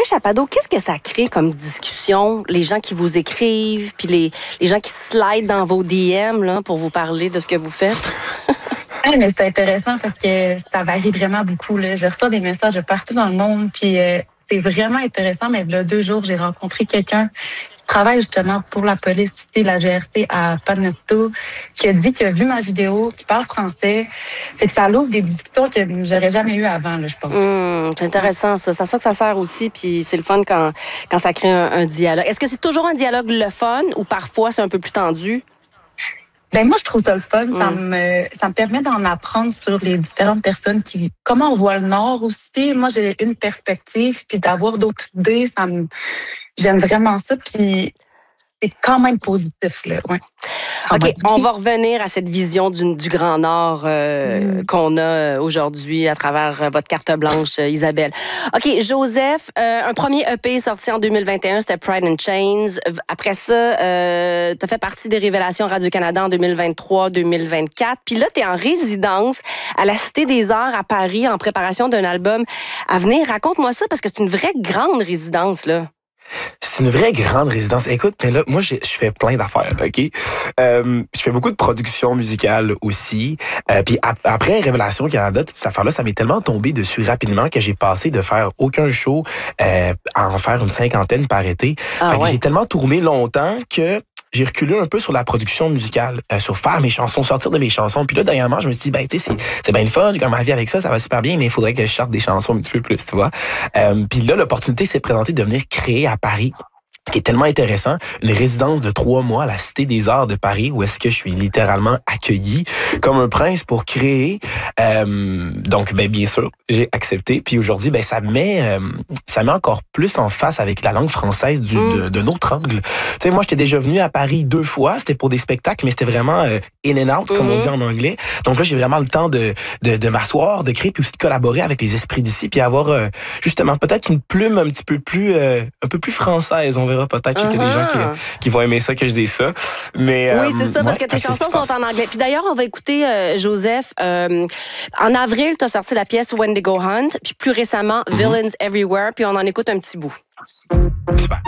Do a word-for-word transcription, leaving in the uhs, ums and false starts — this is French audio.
Chapado, qu'est-ce que ça crée comme discussion? Les gens qui vous écrivent, puis les, les gens qui slident dans vos D M là, pour vous parler de ce que vous faites? Oui, mais c'est intéressant parce que ça varie vraiment beaucoup. Là. Je reçois des messages de partout dans le monde, puis euh, c'est vraiment intéressant. Mais là, deux jours, j'ai rencontré quelqu'un qui travaille justement pour la police ici, la G R C à Panotto, qui a dit qu'il a vu ma vidéo, qui parle français. Fait que ça l'ouvre des discussions que j'aurais jamais eues avant, là, je pense. Mmh, c'est intéressant, ça. C'est à ça que ça sert aussi, puis c'est le fun quand, quand ça crée un, un dialogue. Est-ce que c'est toujours un dialogue le fun ou parfois c'est un peu plus tendu? Ben moi, je trouve ça le fun. Mm. Ça me ça me permet d'en apprendre sur les différentes personnes qui vivent. Comment on voit le Nord aussi. Moi, j'ai une perspective, puis d'avoir d'autres idées, ça me j'aime vraiment ça. Puis c'est quand même positif, là. Ouais. OK, on va revenir à cette vision du, du Grand Nord euh, mm. qu'on a aujourd'hui à travers votre carte blanche, Isabelle. OK, Joseph, euh, un premier E P sorti en deux mille vingt et un, c'était Pride and Chains. Après ça, euh, tu as fait partie des révélations Radio-Canada en deux mille vingt-trois deux mille vingt-quatre. Puis là, tu es en résidence à la Cité des Arts à Paris en préparation d'un album à venir. Raconte-moi ça parce que c'est une vraie grande résidence, là. C'est une vraie grande résidence. Écoute, mais là, moi, je fais plein d'affaires, OK? Euh, je fais beaucoup de production musicale aussi. Euh, puis ap- après Révélation Canada, toute cette affaire-là, ça m'est tellement tombé dessus rapidement que j'ai passé de faire aucun show euh, à en faire une cinquantaine par été. Ah, fait que ouais. j'ai tellement tourné longtemps que j'ai reculé un peu sur la production musicale, euh, sur faire mes chansons, sortir de mes chansons. Puis là, dernièrement, je me suis dit, ben, tu sais, c'est, c'est bien le fun, j'ai comme ma vie avec ça, ça va super bien, mais il faudrait que je sorte des chansons un petit peu plus, tu vois. Euh, puis là, l'opportunité s'est présentée de venir créer à Paris. Ce qui est tellement intéressant, une résidence de trois mois à la Cité des Arts de Paris, où est-ce que je suis littéralement accueilli comme un prince pour créer. Euh, donc, ben bien sûr, j'ai accepté. Puis aujourd'hui, ben ça met, euh, ça met encore plus en face avec la langue française du, mm. de, d'un autre angle. Tu sais, moi, j'étais déjà venu à Paris deux fois. C'était pour des spectacles, mais c'était vraiment euh, in and out, comme mm. on dit en anglais. Donc là, j'ai vraiment le temps de, de, de m'asseoir, de créer, puis aussi de collaborer avec les esprits d'ici, puis avoir euh, justement peut-être une plume un petit peu plus, euh, un peu plus française. On verra peut-être uh-huh. qu'il y a des gens qui, qui vont aimer ça, que je dise ça. Mais, oui, euh, c'est ça, parce que tes chansons sont en anglais. Puis d'ailleurs, on va écouter euh, Joseph. Euh, en avril, tu as sorti la pièce Wendigo Hunt, puis plus récemment, mm-hmm. Villains Everywhere, puis on en écoute un petit bout. Super.